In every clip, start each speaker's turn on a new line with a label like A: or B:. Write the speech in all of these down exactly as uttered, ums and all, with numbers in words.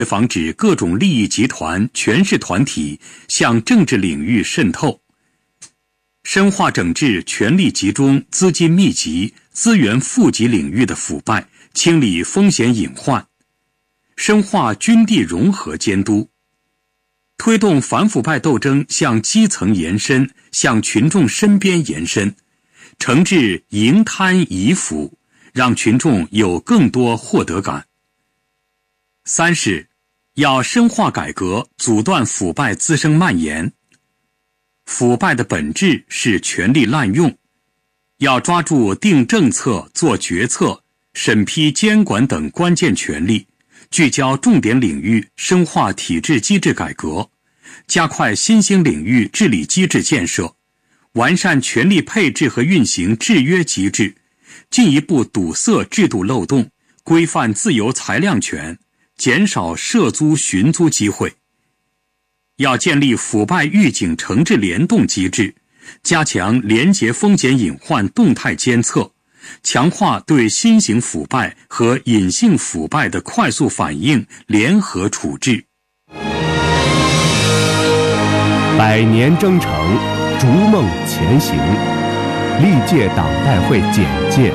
A: 防止各种利益集团、权势团体向政治领域渗透，深化整治权力集中、资金密集、资源富集领域的腐败，清理风险隐患，深化军地融合监督，推动反腐败斗争向基层延伸，向群众身边延伸，惩治营贪疑腐，让群众有更多获得感。三是要深化改革，阻断腐败滋生蔓延。腐败的本质是权力滥用，要抓住定政策、做决策、审批监管等关键权力，聚焦重点领域，深化体制机制改革，加快新兴领域治理机制建设，完善权力配置和运行制约机制，进一步堵塞制度漏洞，规范自由裁量权，减少涉租寻租机会。要建立腐败预警惩治联动机制，加强联结风险隐患动态监测，强化对新型腐败和隐性腐败的快速反应、联合处置。
B: 百年征程，逐梦前行。历届党代会简介。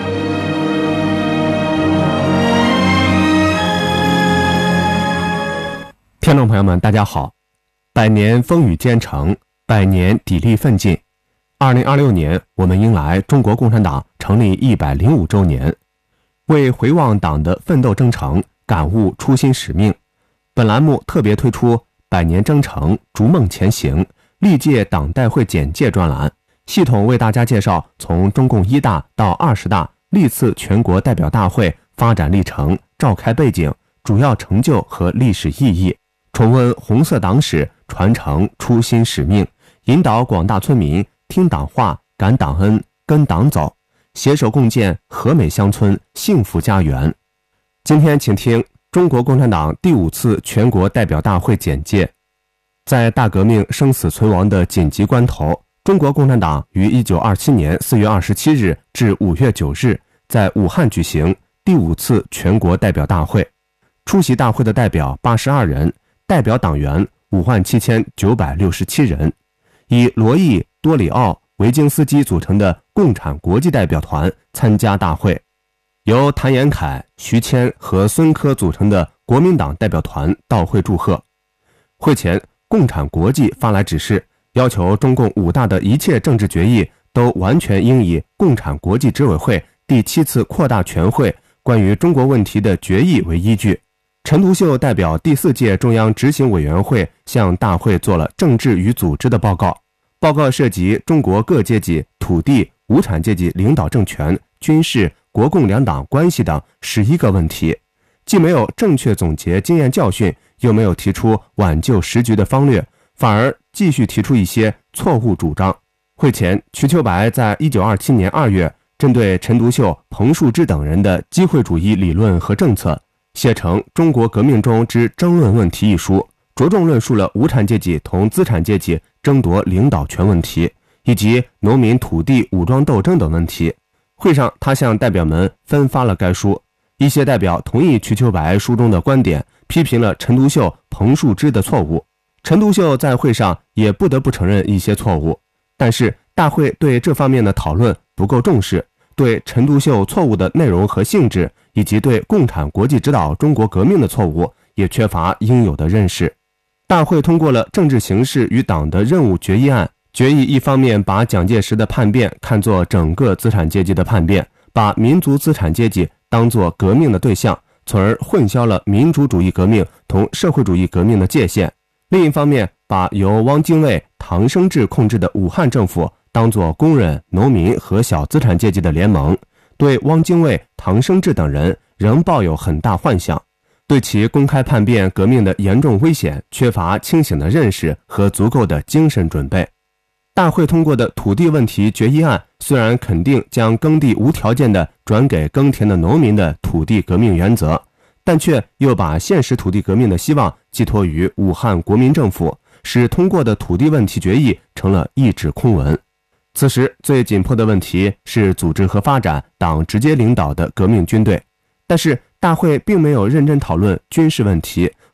B: 听众朋友们，大家好。百年风雨兼程，百年砥砺奋进。二零二六年，我们迎来中国共产党成立一百零五周年。为回望党的奋斗征程，感悟初心使命，本栏目特别推出百年征程，逐梦前行。历届党代会简介专栏，系统为大家介绍从中共一大到二十大历次全国代表大会发展历程、召开背景、主要成就和历史意义，重温红色党史，传承初心使命，引导广大村民听党话、感党恩、跟党走，携手共建和美乡村、幸福家园。今天请听中国共产党第五次全国代表大会简介。在大革命生死存亡的紧急关头，中国共产党于一九二七年四月二十七日至五月九日在武汉举行第五次全国代表大会。出席大会的代表八十二人，代表党员五万七千九百六十七人，以罗毅、多里奥、维京斯基组成的共产国际代表团参加大会，由谭延闿、徐谦和孙科组成的国民党代表团到会祝贺。会前，共产国际发来指示，要求中共五大的一切政治决议都完全应以共产国际执委会第七次扩大全会关于中国问题的决议为依据。陈独秀代表第四届中央执行委员会向大会做了政治与组织的报告，报告涉及中国各阶级、土地、无产阶级领导政权、军事、国共两党关系等十一个问题，既没有正确总结经验教训，又没有提出挽救时局的方略，反而继续提出一些错误主张。会前，瞿秋白在一九二七年二月针对陈独秀、彭树之等人的机会主义理论和政策，写成《中国革命中之争论问题》一书，着重论述了无产阶级同资产阶级争夺领导权问题，以及农民土地武装斗争等问题。会上，他向代表们分发了该书。一些代表同意瞿秋白书中的观点，批评了陈独秀、彭树之的错误。陈独秀在会上也不得不承认一些错误，但是大会对这方面的讨论不够重视，对陈独秀错误的内容和性质，以及对共产国际指导中国革命的错误也缺乏应有的认识。大会通过了政治形势与党的任务决议案，决议一方面把蒋介石的叛变看作整个资产阶级的叛变，把民族资产阶级当作革命的对象，从而混淆了民主主义革命同社会主义革命的界限。另一方面，把由汪精卫、唐生智控制的武汉政府当作工人、农民和小资产阶级的联盟，对汪精卫、唐生智等人仍抱有很大幻想，对其公开叛变革命的严重危险缺乏清醒的认识和足够的精神准备。大会通过的土地问题决议案虽然肯定将耕地无条件地转给耕田的农民的土地革命原则，但却又把现实土地革命的希望寄托于武汉国民政府，使通过的土地问题决议成了一纸空文。此时最紧迫的问题是组织和发展党直接领导的革命军队，但是大会并没有认真讨论军事问题，